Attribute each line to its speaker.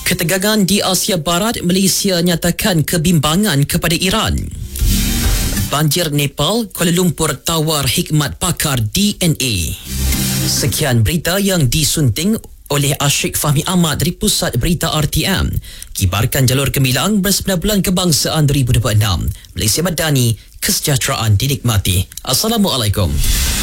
Speaker 1: Ketegangan di Asia Barat, Malaysia nyatakan kebimbangan kepada Iran. Banjir Nepal, Kuala Lumpur tawar hikmat pakar DNA. Sekian berita yang disunting oleh Asyik Fahmi Ahmad dari Pusat Berita RTM. Kibarkan jalur gemilang ber-9 bulan kebangsaan 2026. Malaysia Madani, kesejahteraan dinikmati. Assalamualaikum.